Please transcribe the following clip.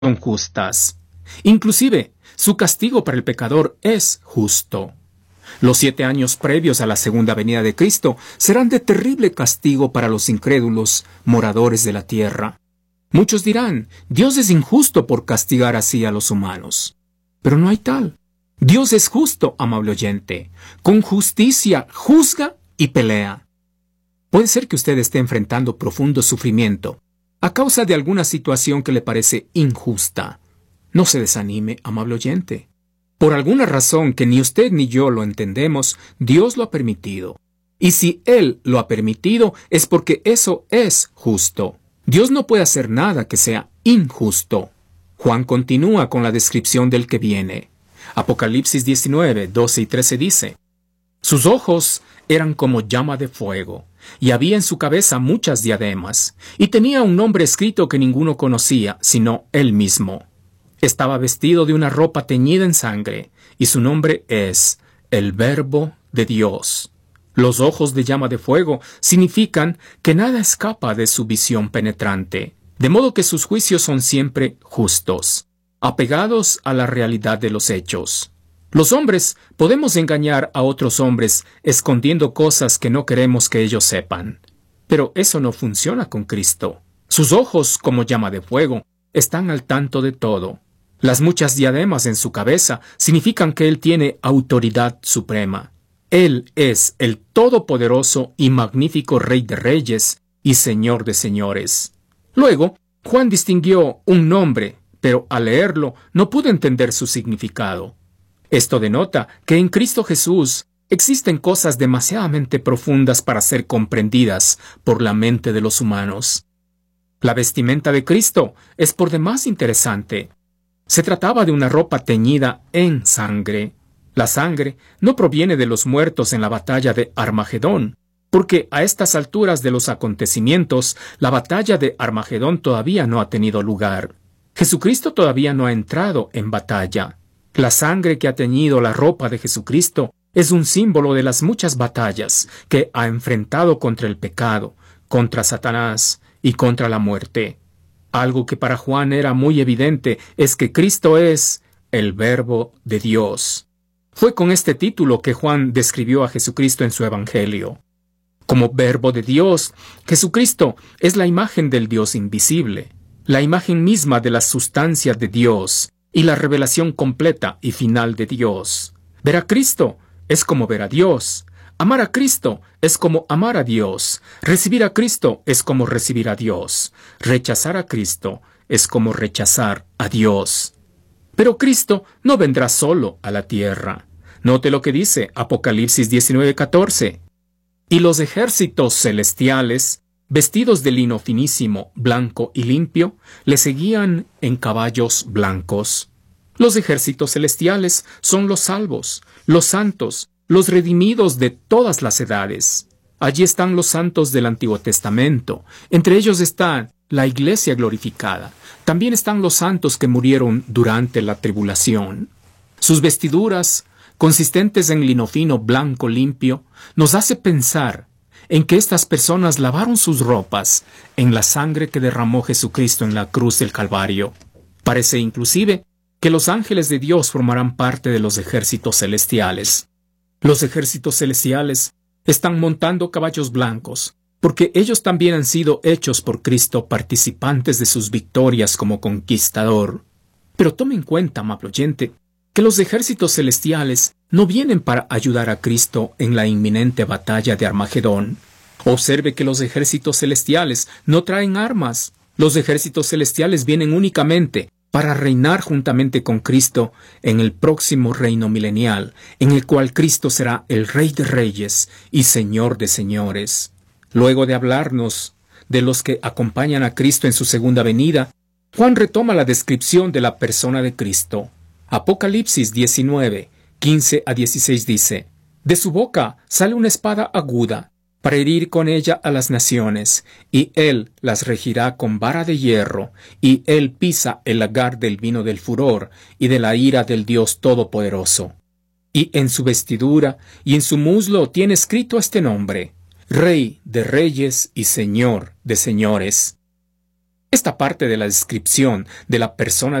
son justas. Inclusive, su castigo para el pecador es justo. Los 7 años previos a la segunda venida de Cristo serán de terrible castigo para los incrédulos moradores de la tierra. Muchos dirán, Dios es injusto por castigar así a los humanos. Pero no hay tal. Dios es justo, amable oyente. Con justicia juzga y pelea. Puede ser que usted esté enfrentando profundo sufrimiento a causa de alguna situación que le parece injusta. No se desanime, amable oyente. Por alguna razón que ni usted ni yo lo entendemos, Dios lo ha permitido. Y si Él lo ha permitido, es porque eso es justo. Dios no puede hacer nada que sea injusto. Juan continúa con la descripción del que viene. Apocalipsis 19, 12 y 13 dice: Sus ojos eran como llama de fuego, y había en su cabeza muchas diademas, y tenía un nombre escrito que ninguno conocía, sino él mismo. Estaba vestido de una ropa teñida en sangre, y su nombre es el Verbo de Dios. Los ojos de llama de fuego significan que nada escapa de su visión penetrante, de modo que sus juicios son siempre justos, apegados a la realidad de los hechos. Los hombres podemos engañar a otros hombres escondiendo cosas que no queremos que ellos sepan. Pero eso no funciona con Cristo. Sus ojos, como llama de fuego, están al tanto de todo. Las muchas diademas en su cabeza significan que Él tiene autoridad suprema. Él es el todopoderoso y magnífico Rey de Reyes y Señor de Señores. Luego, Juan distinguió un nombre, pero al leerlo no pudo entender su significado. Esto denota que en Cristo Jesús existen cosas demasiadamente profundas para ser comprendidas por la mente de los humanos. La vestimenta de Cristo es por demás interesante. Se trataba de una ropa teñida en sangre. La sangre no proviene de los muertos en la batalla de Armagedón, porque a estas alturas de los acontecimientos, la batalla de Armagedón todavía no ha tenido lugar. Jesucristo todavía no ha entrado en batalla. La sangre que ha teñido la ropa de Jesucristo es un símbolo de las muchas batallas que ha enfrentado contra el pecado, contra Satanás y contra la muerte. Algo que para Juan era muy evidente es que Cristo es el Verbo de Dios. Fue con este título que Juan describió a Jesucristo en su Evangelio. Como Verbo de Dios, Jesucristo es la imagen del Dios invisible, la imagen misma de la sustancia de Dios y la revelación completa y final de Dios. Ver a Cristo es como ver a Dios. Amar a Cristo es como amar a Dios. Recibir a Cristo es como recibir a Dios. Rechazar a Cristo es como rechazar a Dios. Pero Cristo no vendrá solo a la tierra. Note lo que dice Apocalipsis 19:14. Y los ejércitos celestiales, vestidos de lino finísimo, blanco y limpio, le seguían en caballos blancos. Los ejércitos celestiales son los salvos, los santos, los redimidos de todas las edades. Allí están los santos del Antiguo Testamento. Entre ellos está la Iglesia glorificada. También están los santos que murieron durante la tribulación. Sus vestiduras, consistentes en lino fino blanco limpio, nos hace pensar en que estas personas lavaron sus ropas en la sangre que derramó Jesucristo en la cruz del Calvario. Parece inclusive que los ángeles de Dios formarán parte de los ejércitos celestiales. Los ejércitos celestiales están montando caballos blancos, porque ellos también han sido hechos por Cristo participantes de sus victorias como conquistador. Pero tome en cuenta, amable oyente, que los ejércitos celestiales no vienen para ayudar a Cristo en la inminente batalla de Armagedón. Observe que los ejércitos celestiales no traen armas. Los ejércitos celestiales vienen únicamente para reinar juntamente con Cristo en el próximo reino milenial, en el cual Cristo será el Rey de Reyes y Señor de Señores. Luego de hablarnos de los que acompañan a Cristo en su segunda venida, Juan retoma la descripción de la persona de Cristo. Apocalipsis 19, 15 a 16 dice: De su boca sale una espada aguda, para herir con ella a las naciones, y él las regirá con vara de hierro, y él pisa el lagar del vino del furor y de la ira del Dios Todopoderoso. Y en su vestidura y en su muslo tiene escrito este nombre: Rey de Reyes y Señor de Señores. Esta parte de la descripción de la persona